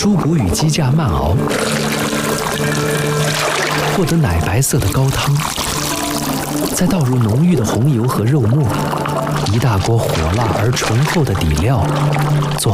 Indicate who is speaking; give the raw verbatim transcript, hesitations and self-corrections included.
Speaker 1: 猪骨与鸡架慢熬，获得奶白色的高汤，再倒入浓郁的红油和肉末，一大锅火辣而醇厚的底料，做